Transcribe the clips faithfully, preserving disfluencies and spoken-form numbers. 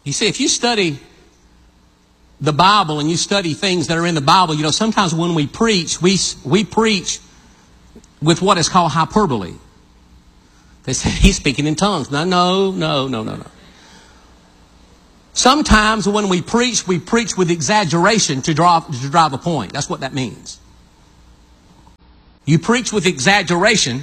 You see, if you study the Bible and you study things that are in the Bible, you know, sometimes when we preach, we, we preach with what is called hyperbole. They say, he's speaking in tongues. No, no, no, no, no, no. Sometimes when we preach, we preach with exaggeration to drive, to drive a point. That's what that means. You preach with exaggeration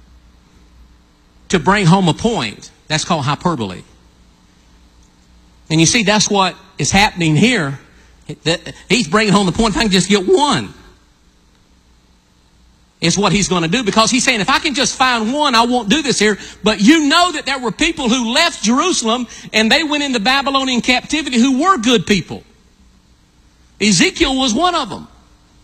to bring home a point. That's called hyperbole. And you see, that's what is happening here. He's bringing home the point. If I can just get one, it's what he's going to do. Because he's saying, if I can just find one, I won't do this here. But you know that there were people who left Jerusalem and they went into Babylonian captivity who were good people. Ezekiel was one of them.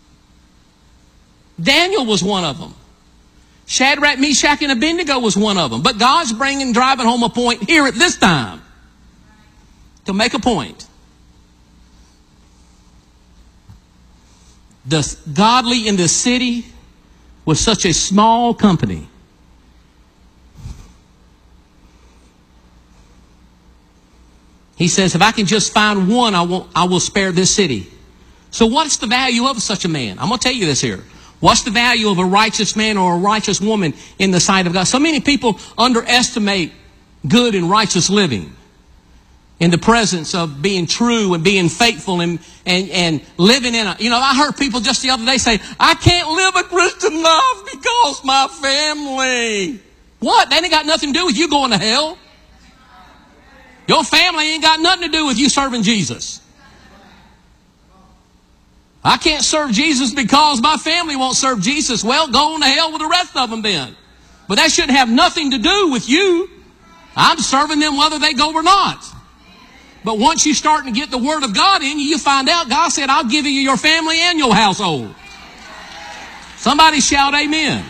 Daniel was one of them. Shadrach, Meshach, and Abednego was one of them. But God's bringing, driving home a point here at this time to make a point. The godly in the city was such a small company. He says, if I can just find one, I won't, I will spare this city. So what's the value of such a man? I'm going to tell you this here. What's the value of a righteous man or a righteous woman in the sight of God? So many people underestimate good and righteous living in the presence of being true and being faithful and, and, and living in a... You know, I heard people just the other day say, I can't live a Christian life because my family. What? That ain't got nothing to do with you going to hell. Your family ain't got nothing to do with you serving Jesus. I can't serve Jesus because my family won't serve Jesus. Well, go on to hell with the rest of them then. But that shouldn't have nothing to do with you. I'm serving them whether they go or not. But once you start to get the Word of God in you, you find out God said, I'll give you your family and your household. Somebody shout amen.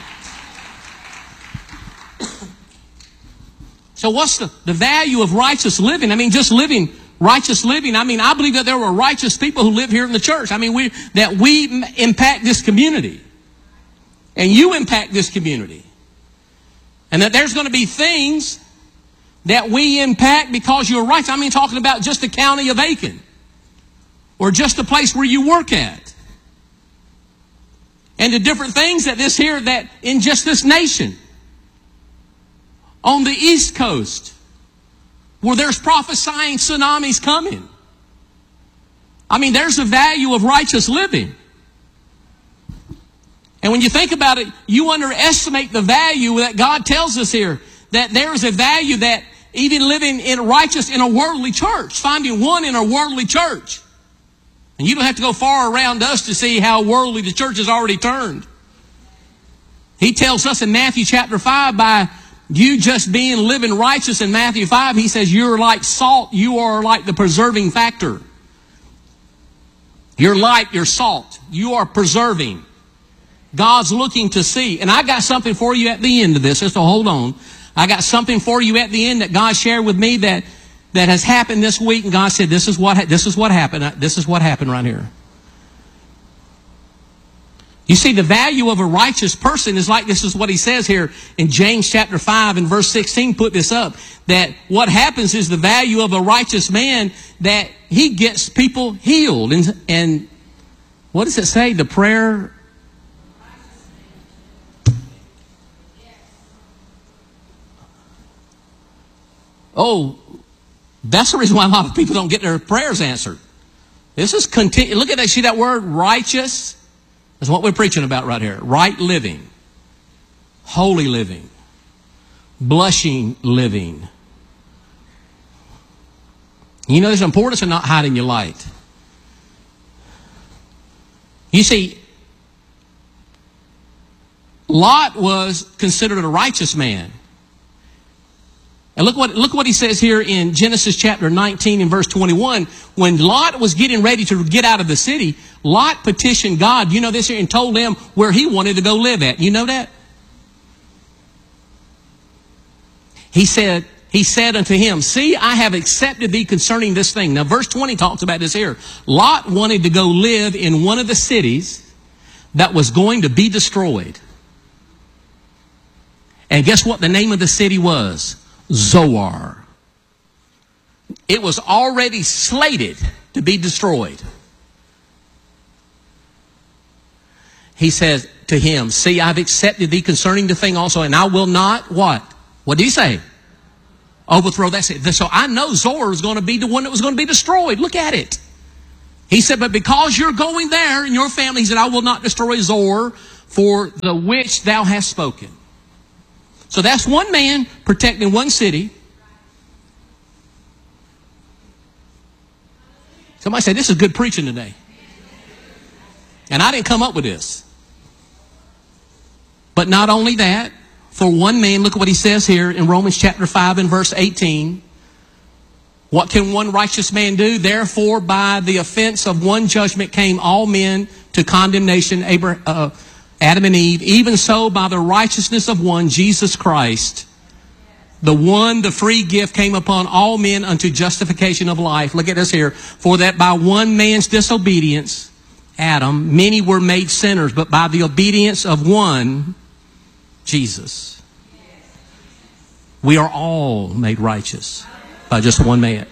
So what's the, the value of righteous living? I mean, just living righteous living. I mean, I believe that there were righteous people who live here in the church. I mean, we that we impact this community. And you impact this community. And that there's going to be things that we impact because you're righteous. I mean, talking about just the county of Aiken. Or just the place where you work at. And the different things that this here, that in just this nation. On the East Coast, where there's prophesying tsunamis coming. I mean, there's the value of righteous living. And when you think about it, you underestimate the value that God tells us here. That there is a value that even living in righteous in a worldly church, finding one in a worldly church. And you don't have to go far around us to see how worldly the church has already turned. He tells us in Matthew chapter five, by you just being living righteous in Matthew five, he says you're like salt. You are like the preserving factor. You're light, you're salt. You are preserving. God's looking to see. And I got something for you at the end of this. Just so hold on. I got something for you at the end that God shared with me that, that has happened this week. And God said, this is what, this is what happened. This is what happened right here. You see, the value of a righteous person is like, this is what he says here in James chapter five and verse sixteen, put this up, that what happens is the value of a righteous man, that he gets people healed. And, and what does it say? The prayer... Oh, that's the reason why a lot of people don't get their prayers answered. This is continu- look at that, see that word, righteous? That's what we're preaching about right here. Right living. Holy living. Blushing living. You know there's importance in not hiding your light. You see, Lot was considered a righteous man. And look what, look what he says here in Genesis chapter nineteen and verse twenty-one. When Lot was getting ready to get out of the city, Lot petitioned God, you know this here, and told him where he wanted to go live at. You know that? He said, he said unto him, see, I have accepted thee concerning this thing. Now verse twenty talks about this here. Lot wanted to go live in one of the cities that was going to be destroyed. And guess what the name of the city was? Zoar. It was already slated to be destroyed. He says to him, see, I've accepted thee concerning the thing also, and I will not, what? What did he say? Overthrow that city. So I know Zoar is going to be the one that was going to be destroyed. Look at it. He said, but because you're going there and your family, he said, I will not destroy Zoar for the which thou hast spoken. So that's one man protecting one city. Somebody said, this is good preaching today. And I didn't come up with this. But not only that, for one man, look at what he says here in Romans chapter five and verse eighteen. What can one righteous man do? Therefore, by the offense of one judgment came all men to condemnation, Abraham, uh, Adam and Eve. Even so, by the righteousness of one, Jesus Christ, the one, the free gift, came upon all men unto justification of life. Look at this here. For that by one man's disobedience, Adam, many were made sinners, but by the obedience of one, Jesus, we are all made righteous by just one man.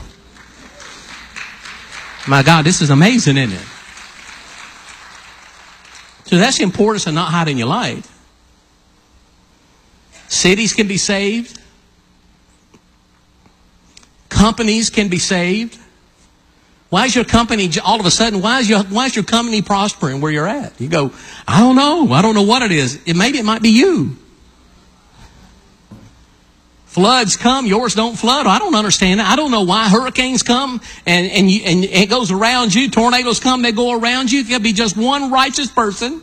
My God, this is amazing, isn't it? So that's the importance of not hiding your light. Cities can be saved. Companies can be saved. Why is your company, all of a sudden, why is your, why is your company prospering where you're at? You go, I don't know. I don't know what it is. It, maybe it might be you. Floods come, yours don't flood. I don't understand it. I don't know why hurricanes come and, and, you, and it goes around you. Tornadoes come, they go around you. It could be just one righteous person.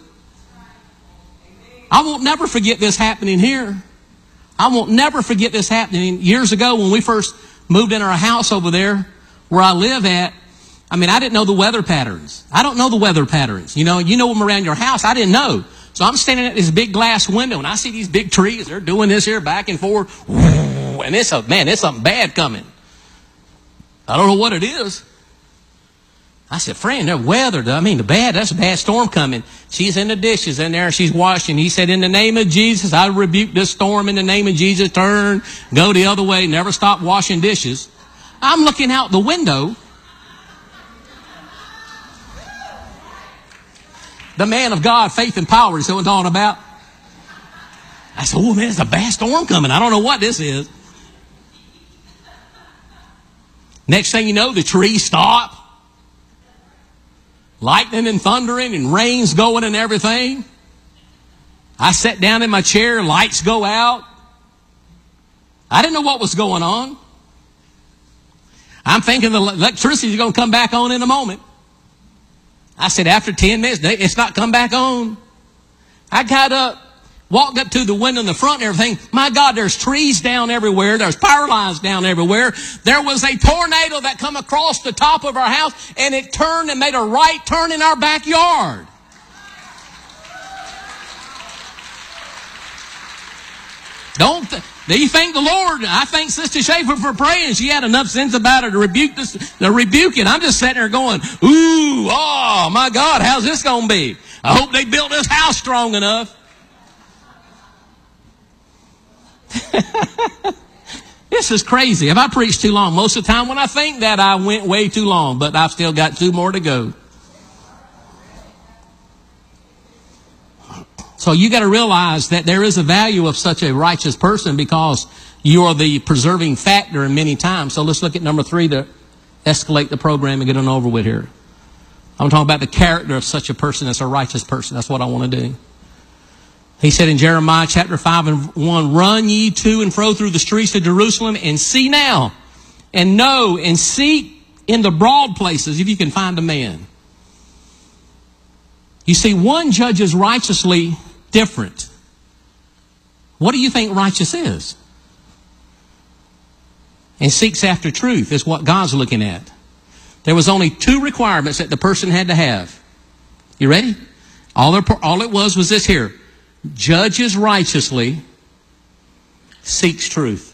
I won't never forget this happening here. I won't never forget this happening years ago when we first moved in our house over there where I live at. I mean, I didn't know the weather patterns. I don't know the weather patterns. You know, you know them around your house. I didn't know. So I'm standing at this big glass window and I see these big trees. They're doing this here back and forth. And it's a, man, there's something bad coming. I don't know what it is. I said, friend, the weather, I mean, the bad, that's a bad storm coming. She's in the dishes in there and she's washing. He said, in the name of Jesus, I rebuke this storm in the name of Jesus. Turn, go the other way, never stop washing dishes. I'm looking out the window. The man of God, faith and power is what I'm talking about. I said, oh man, there's a bad storm coming. I don't know what this is. Next thing you know, the trees stop. Lightning and thundering and rain's going and everything. I sat down in my chair, lights go out. I didn't know what was going on. I'm thinking the electricity is going to come back on in a moment. I said, after ten minutes, it's not come back on. I got up, walked up to the window in the front and everything. My God, there's trees down everywhere. There's power lines down everywhere. There was a tornado that come across the top of our house and it turned and made a right turn in our backyard. Don't, th- do you thank the Lord? I thank Sister Schaefer for praying. She had enough sense about her to rebuke this, to rebuke it. I'm just sitting there going, ooh, oh my God, how's this going to be? I hope they built this house strong enough. This is crazy. Have I preached too long? Most of the time when I think that, I went way too long, but I've still got two more to go. So you got to realize that there is a value of such a righteous person because you are the preserving factor in many times. So let's look at number three to escalate the program and get it over with here. I'm talking about the character of such a person that's a righteous person. That's what I want to do. He said in Jeremiah chapter five and one, run ye to and fro through the streets of Jerusalem and see now and know and seek in the broad places if you can find a man. You see, one judges righteously different. What do you think righteous is? And seeks after truth is what God's looking at. There was only two requirements that the person had to have. You ready? All, there, all it was was this here. Judges righteously, seeks truth.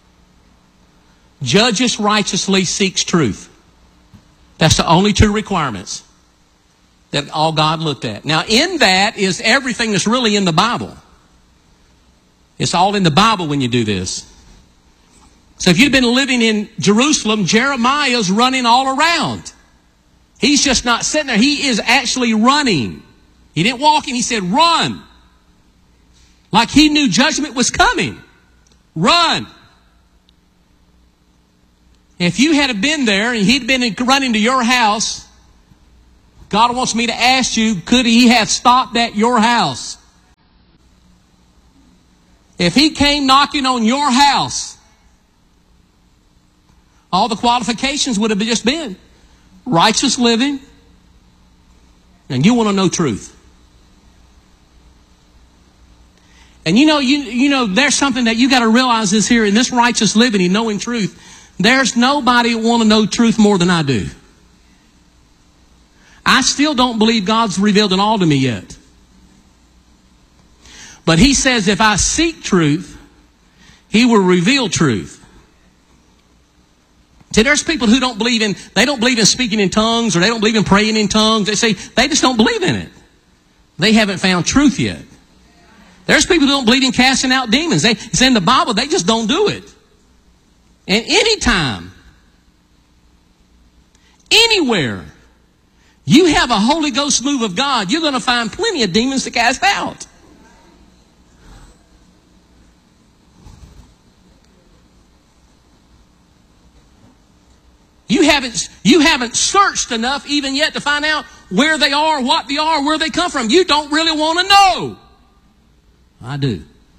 Judges righteously, seeks truth. That's the only two requirements that all God looked at. Now, in that is everything that's really in the Bible. It's all in the Bible when you do this. So if you'd been living in Jerusalem, Jeremiah's running all around. He's just not sitting there. He is actually running. He didn't walk in. He said, run. Like he knew judgment was coming. Run. If you had been there and he'd been running to your house, God wants me to ask you, could he have stopped at your house? If he came knocking on your house, all the qualifications would have just been righteous living, and you want to know truth. And you know, you you know, there's something that you got to realize is here in this righteous living and knowing truth. There's nobody who want to know truth more than I do. I still don't believe God's revealed it all to me yet. But he says if I seek truth, he will reveal truth. See, there's people who don't believe in, they don't believe in speaking in tongues, or they don't believe in praying in tongues. They say, they just don't believe in it. They haven't found truth yet. There's people who don't believe in casting out demons. They, it's in the Bible, they just don't do it. And anytime, anywhere, you have a Holy Ghost move of God, you're going to find plenty of demons to cast out. You haven't, you haven't searched enough even yet to find out where they are, what they are, where they come from. You don't really want to know. I do.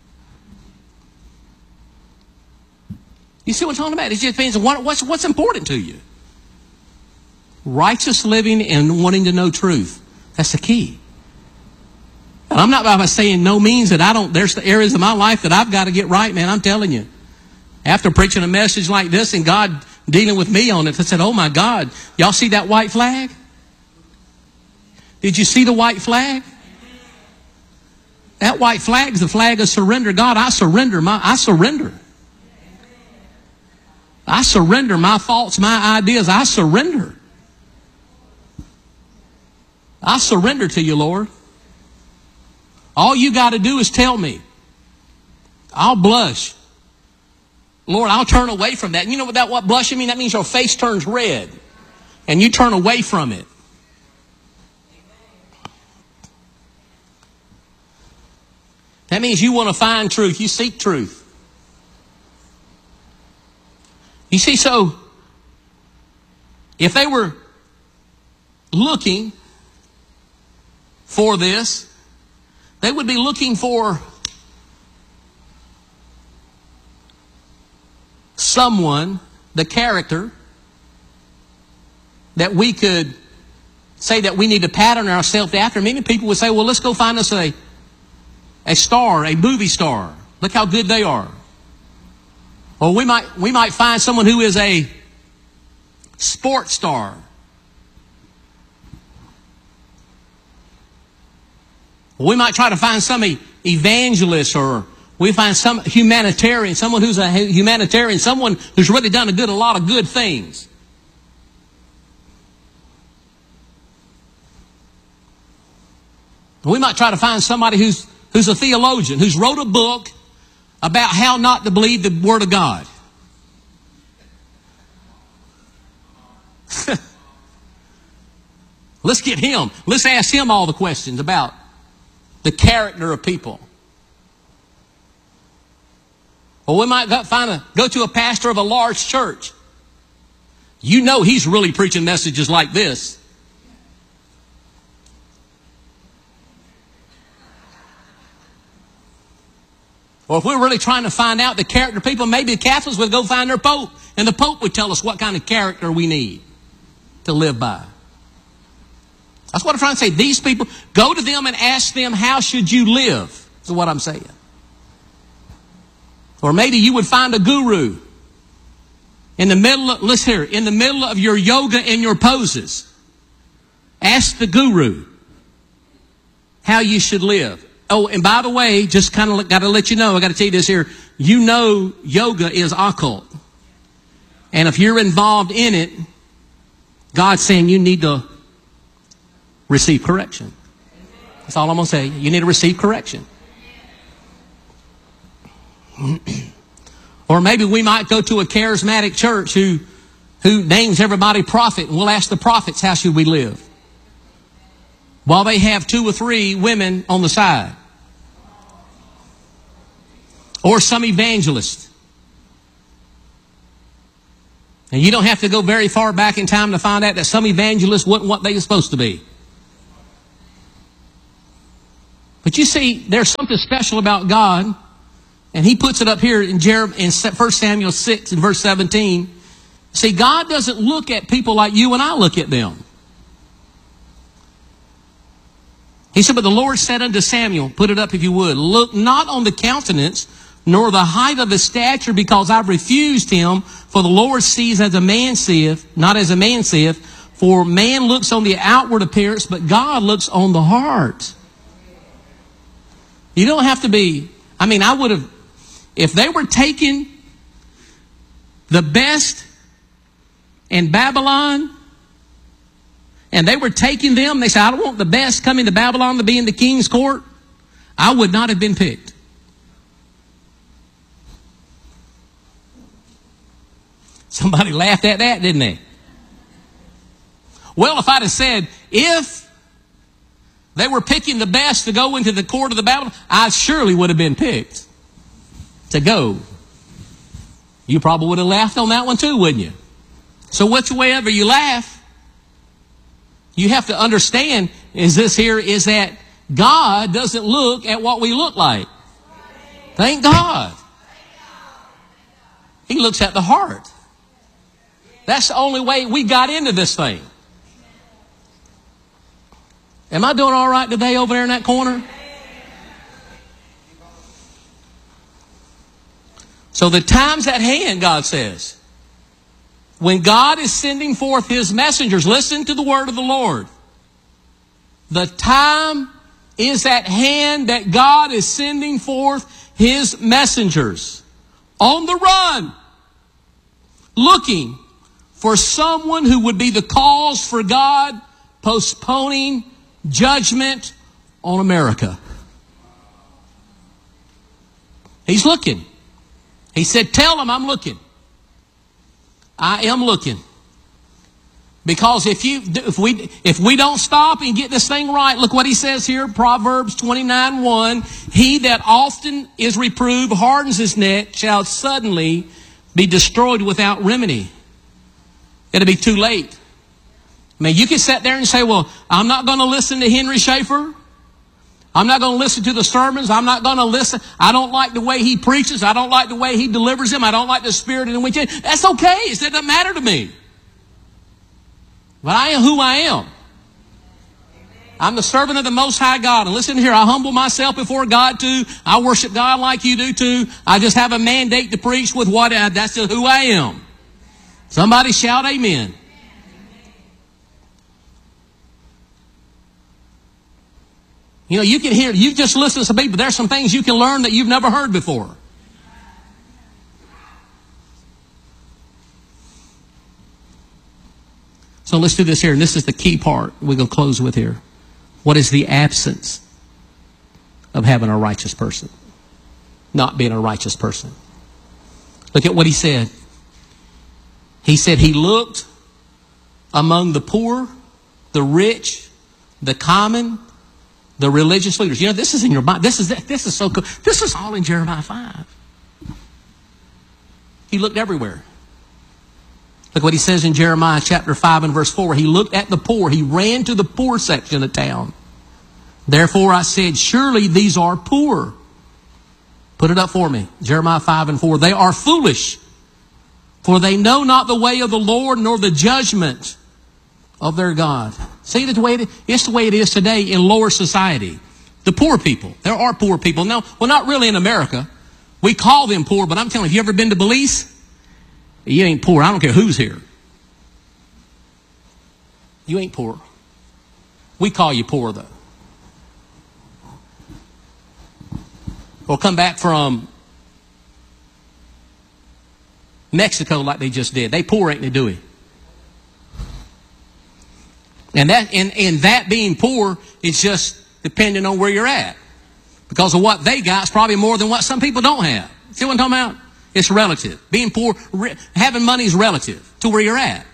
You see what I'm talking about? It just means what, what's, what's important to you. Righteous living and wanting to know truth. That's the key. And I'm not by saying no means that I don't, there's the areas of my life that I've got to get right, man. I'm telling you. After preaching a message like this and God dealing with me on it, I said, oh my God, y'all see that white flag? Did you see the white flag? That white flag is the flag of surrender. God, I surrender my, I surrender. I surrender my thoughts, my ideas. I surrender. I surrender to you, Lord. All you got to do is tell me. I'll blush. Lord, I'll turn away from that. And you know what that what blushing means? That means your face turns red. And you turn away from it. That means you want to find truth. You seek truth. You see, so if they were looking for this, they would be looking for someone, the character, that we could say that we need to pattern ourselves after. Many people would say, well, let's go find us a, a star, a movie star. Look how good they are. Or we might, we might find someone who is a sports star. We might try to find some evangelist, or we find some humanitarian, someone who's a humanitarian, someone who's really done a good, a lot of good things. We might try to find somebody who's, who's a theologian, who's wrote a book about how not to believe the Word of God. Let's get him. Let's ask him all the questions about the character of people. Or we might find a, go to a pastor of a large church. You know he's really preaching messages like this. Or if we're really trying to find out the character of people, maybe the Catholics would go find their Pope, and the Pope would tell us what kind of character we need to live by. That's what I'm trying to say. These people, go to them and ask them, how should you live? Is what I'm saying. Or maybe you would find a guru in the middle of, listen here, in the middle of your yoga and your poses. Ask the guru how you should live. Oh, and by the way, just kind of got to let you know, I got to tell you this here. You know yoga is occult. And if you're involved in it, God's saying you need to receive correction. That's all I'm going to say. You need to receive correction. Or maybe we might go to a charismatic church who, who names everybody prophet, and we'll ask the prophets, how should we live? While they have two or three women on the side. Or some evangelist. And you don't have to go very far back in time to find out that some evangelists wasn't what they were supposed to be. But you see, there's something special about God. And he puts it up here in, Jer- in First Samuel six and verse seventeen. See, God doesn't look at people like you and I look at them. He said, but the Lord said unto Samuel, put it up if you would, look not on the countenance, nor the height of his stature, because I've refused him. For the Lord sees as a man seeth, not as a man seeth. For man looks on the outward appearance, but God looks on the heart. You don't have to be, I mean, I would have, if they were taking the best in Babylon, and they were taking them, they said, I don't want the best coming to Babylon to be in the king's court, I would not have been picked. Somebody laughed at that, didn't they? Well, if I'd have said, if they were picking the best to go into the court of the Babylon, I surely would have been picked to go. You probably would have laughed on that one too, wouldn't you? So whichever you laugh, you have to understand, is this here, is that God doesn't look at what we look like. Thank God. He looks at the heart. That's the only way we got into this thing. Am I doing all right today over there in that corner? So the time's at hand, God says. When God is sending forth his messengers, listen to the word of the Lord. The time is at hand that God is sending forth his messengers on the run, looking for someone who would be the cause for God postponing judgment on America. He's looking. He said, tell them I'm looking. I am looking. Because if you, if we, if we don't stop and get this thing right, look what he says here, Proverbs twenty-nine one. He that often is reproved hardens his neck, shall suddenly be destroyed without remedy. It'll be too late. I mean, you can sit there and say, well, I'm not going to listen to Henry Schaefer. I'm not going to listen to the sermons. I'm not going to listen. I don't like the way he preaches. I don't like the way he delivers them. I don't like the spirit in which he... That's okay. It doesn't matter to me. But I am who I am. I'm the servant of the Most High God. And listen here, I humble myself before God too. I worship God like you do too. I just have a mandate to preach with what... I, that's just who I am. Somebody shout amen. You know, you can hear, you just listen to some people, there's some things you can learn that you've never heard before. So let's do this here, and this is the key part we're going to close with here. What is the absence of having a righteous person? Not being a righteous person. Look at what he said. He said he looked among the poor, the rich, the common, the religious leaders. You know, this is in your Bible. This is, this is so cool. This is all in Jeremiah five. He looked everywhere. Look what he says in Jeremiah chapter five and verse four. He looked at the poor. He ran to the poor section of town. Therefore I said, surely these are poor. Put it up for me. Jeremiah five and four. They are foolish, for they know not the way of the Lord, nor the judgment of their God. See, the way it, it's the way it is today in lower society. The poor people. There are poor people. No, well, not really in America. We call them poor, but I'm telling you, have you ever been to Belize? You ain't poor. I don't care who's here. You ain't poor. We call you poor, though. Or come back from Mexico like they just did. They poor, ain't they, do we? And that, and, and that being poor is just depending on where you're at. Because of what they got is probably more than what some people don't have. See what I'm talking about? It's relative. Being poor, re- having money is relative to where you're at.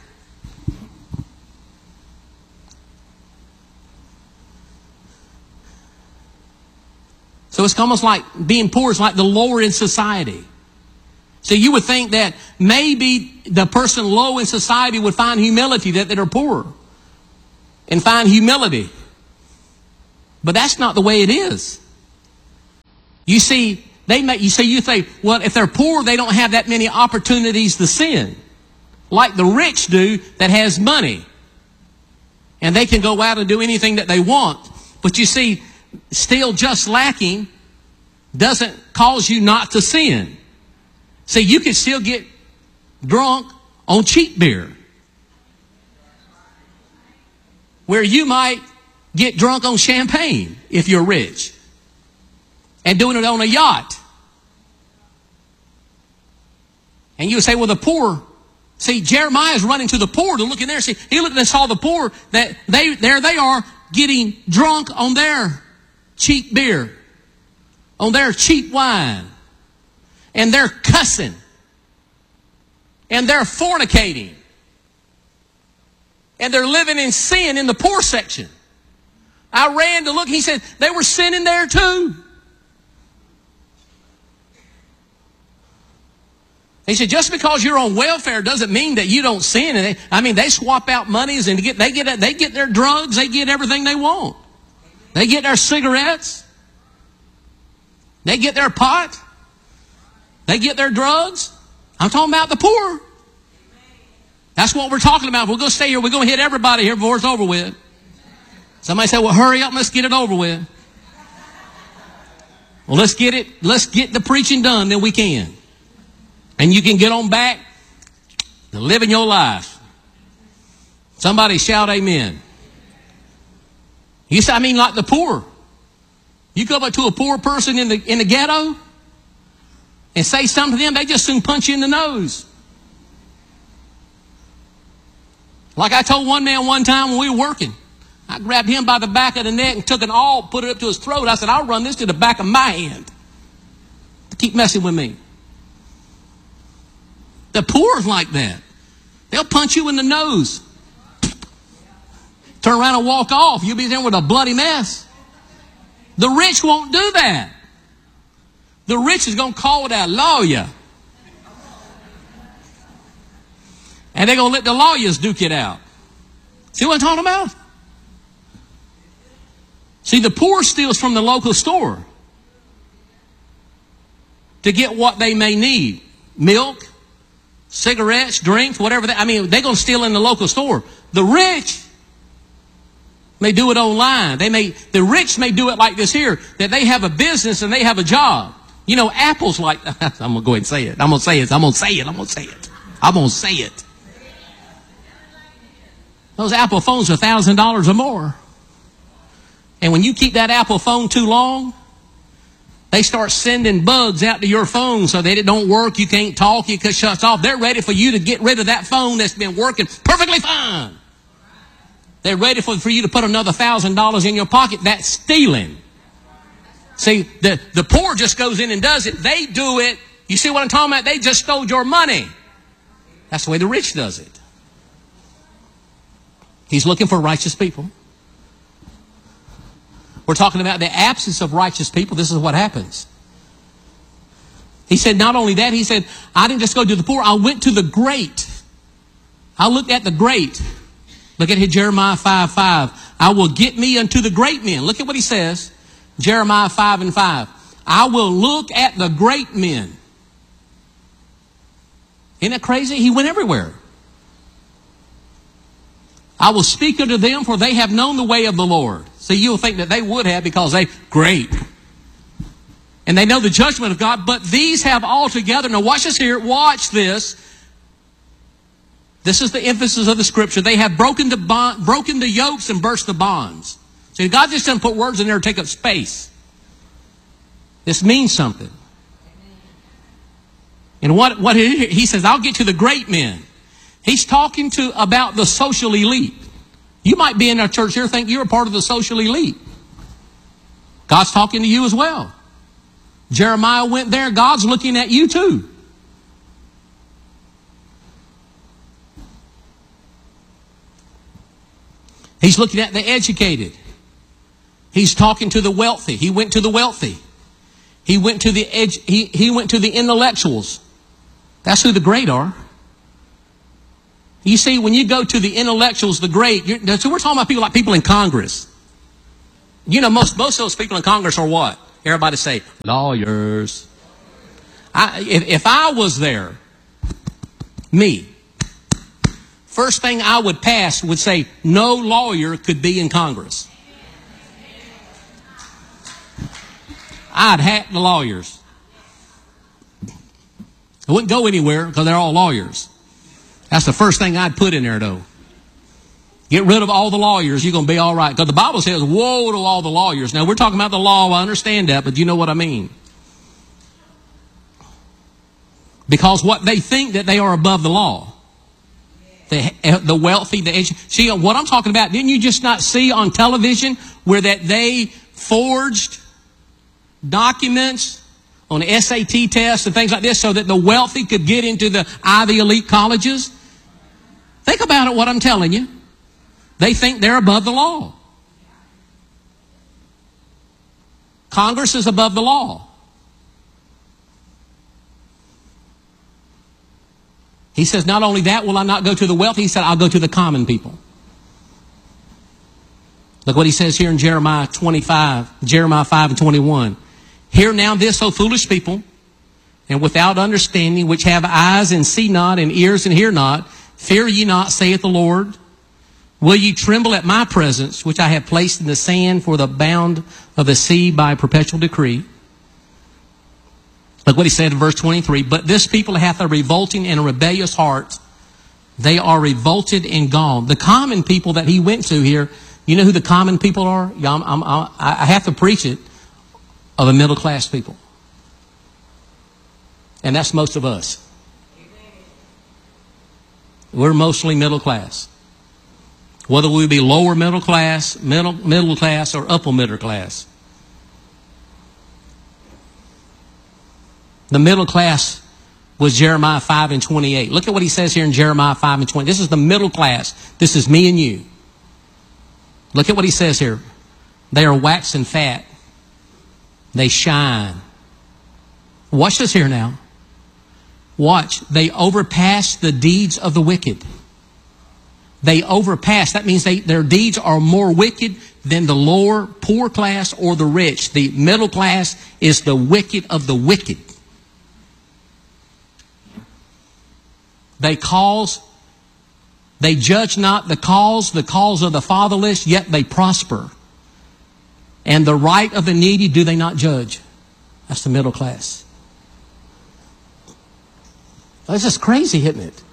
So it's almost like being poor is like the lower in society. So you would think that maybe the person low in society would find humility, that, that are poor, and find humility. But that's not the way it is. You see, they may, you say, you think, well, if they're poor, they don't have that many opportunities to sin, like the rich do that has money. And they can go out and do anything that they want. But you see, still just lacking doesn't cause you not to sin. See, you can still get drunk on cheap beer, where you might get drunk on champagne if you're rich, and doing it on a yacht. And you would say, well, the poor, see, Jeremiah is running to the poor to look in there. See, he looked and saw the poor, that they, there they are getting drunk on their cheap beer, on their cheap wine, and they're cussing, and they're fornicating, and they're living in sin in the poor section. I ran to look, he said they were sinning there too. He said, just because you're on welfare doesn't mean that you don't sin. And they, I mean, they swap out monies and get, they get they get their drugs, they get everything they want. They get their cigarettes. They get their pot. They get their drugs. I'm talking about the poor. That's what we're talking about. We're going to stay here. We're going to hit everybody here before it's over with. Somebody said, well, hurry up, let's get it over with. Well, let's get it, let's get the preaching done, then we can. And you can get on back to living your life. Somebody shout amen. You say, I mean, like the poor. You go up to a poor person in the in the ghetto and say something to them, they just soon punch you in the nose. Like I told one man one time when we were working, I grabbed him by the back of the neck and took an awl, put it up to his throat. I said, I'll run this to the back of my hand to keep messing with me. The poor is like that. They'll punch you in the nose. Turn around and walk off. You'll be there with a bloody mess. The rich won't do that. The rich is going to call that lawyer. And they're going to let the lawyers duke it out. See what I'm talking about? See, the poor steals from the local store to get what they may need. Milk, cigarettes, drinks, whatever. They, I mean, they're going to steal in the local store. The rich may do it online. They may, the rich may do it like this here, that they have a business and they have a job. You know, Apple's like, I'm going to go ahead and say it. I'm going to say it. I'm going to say it. I'm going to say it. I'm going to say it. Those Apple phones are one thousand dollars or more. And when you keep that Apple phone too long, they start sending bugs out to your phone so that it don't work, you can't talk, it shuts off. They're ready for you to get rid of that phone that's been working perfectly fine. They're ready for, for you to put another one thousand dollars in your pocket. That's stealing. See, the, the poor just goes in and does it. They do it. You see what I'm talking about? They just stole your money. That's the way the rich does it. He's looking for righteous people. We're talking about the absence of righteous people. This is what happens. He said not only that, he said, I didn't just go to the poor. I went to the great. I looked at the great. Look at here, Jeremiah five five. I will get me unto the great men. Look at what he says. Jeremiah five and five. I will look at the great men. Isn't that crazy? He went everywhere. I will speak unto them, for they have known the way of the Lord. See, you'll think that they would have because they, great. And they know the judgment of God, but these have altogether, now watch this here, watch this. This is the emphasis of the scripture. They have broken the bond, broken the yokes and burst the bonds. See, God just doesn't put words in there to take up space. This means something. And what, what he, he says, I'll get to the great men. He's talking to about the social elite. You might be in a church here think you're a part of the social elite. God's talking to you as well. Jeremiah went there. God's looking at you too. He's looking at the educated. He's talking to the wealthy. He went to the wealthy. He went to the edge. He, he went to the intellectuals. That's who the great are. You see, when you go to the intellectuals, the great, you're, so we're talking about people like people in Congress. You know, most, most of those people in Congress are what? Everybody say, lawyers. I, if, if I was there, me, first thing I would pass would say, no lawyer could be in Congress. I'd hack the lawyers. I wouldn't go anywhere because they're all lawyers. That's the first thing I'd put in there, though. Get rid of all the lawyers, you're going to be all right. Because the Bible says, woe to all the lawyers. Now, we're talking about the law. I understand that, but you know what I mean. Because what they think that they are above the law. The, the wealthy, the see what I'm talking about. Didn't you just not see on television where that they forged documents on S A T tests and things like this so that the wealthy could get into the Ivy elite colleges? Think about it, what I'm telling you. They think they're above the law. Congress is above the law. He says, not only that will I not go to the wealthy, he said, I'll go to the common people. Look what he says here in Jeremiah twenty-five, Jeremiah five and twenty-one. Hear now this, O foolish people, and without understanding, which have eyes and see not, and ears and hear not, fear ye not, saith the Lord. Will ye tremble at my presence, which I have placed in the sand for the bound of the sea by perpetual decree? Look what he said in verse twenty-three. But this people hath a revolting and a rebellious heart. They are revolted and gone. The common people that he went to here, you know who the common people are? Yeah, I'm, I'm, I'm, I have to preach it. Of the middle class people. And that's most of us. We're mostly middle class. Whether we be lower middle class, middle, middle class, or upper middle class. The middle class was Jeremiah five and twenty-eight. Look at what he says here in Jeremiah five and twenty. This is the middle class. This is me and you. Look at what he says here. They are waxing fat. They shine. Watch this here now. Watch. They overpass the deeds of the wicked. They overpass. That means they, their deeds are more wicked than the lower poor class or the rich. The middle class is the wicked of the wicked. They cause, they judge not the cause, the cause of the fatherless, yet they prosper. And the right of the needy do they not judge. That's the middle class. That's just crazy, isn't it?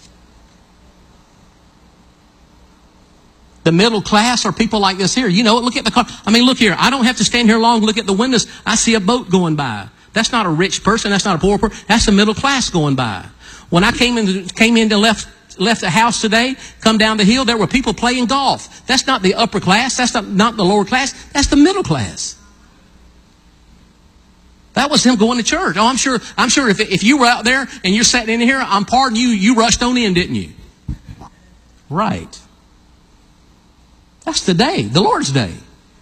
The middle class are people like this here. You know, look at the car. I mean, look here. I don't have to stand here long and look at the windows. I see a boat going by. That's not a rich person. That's not a poor person. That's the middle class going by. When I came in, came in to left left the house today, come down the hill, there were people playing golf. That's not the upper class. That's not, not the lower class. That's the middle class. That was him going to church. Oh, I'm sure, I'm sure if, if you were out there and you're sitting in here, I'm pardon you, you rushed on in, didn't you? Right. That's the day, the Lord's day.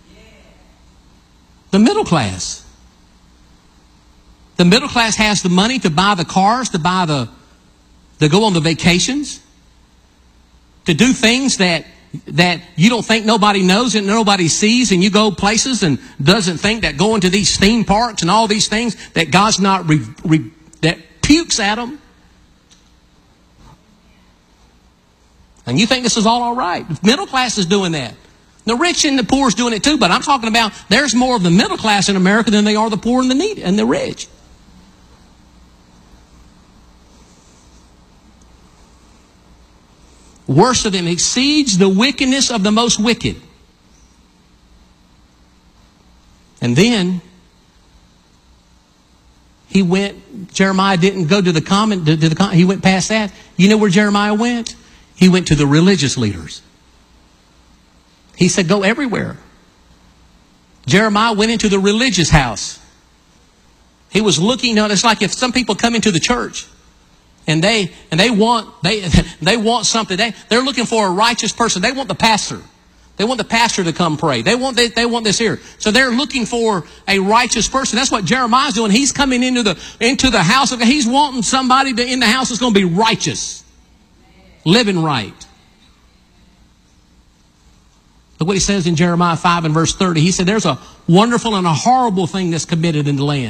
The middle class. The middle class has the money to buy the cars, to buy the, to go on the vacations, to do things that that you don't think nobody knows and nobody sees, and you go places and doesn't think that going to these theme parks and all these things that God's not re, re, that pukes at them. And you think this is all all right. The middle class is doing that. The rich and the poor is doing it too, but I'm talking about there's more of the middle class in America than they are the poor and the needy and the rich. Worst of them exceeds the wickedness of the most wicked. And then he went, Jeremiah didn't go to the common, to, to the, he went past that. You know where Jeremiah went? He went to the religious leaders. He said, go everywhere. Jeremiah went into the religious house. He was looking, you know, it's like if some people come into the church and they and they want they they want something. They they're looking for a righteous person. They want the pastor. They want the pastor to come pray. They want, they, they want this here. So they're looking for a righteous person. That's what Jeremiah's doing. He's coming into the, into the house of God. He's wanting somebody to, in the house that's going to be righteous. Living right. Look what he says in Jeremiah five and verse thirty. He said, there's a wonderful and a horrible thing that's committed in the land.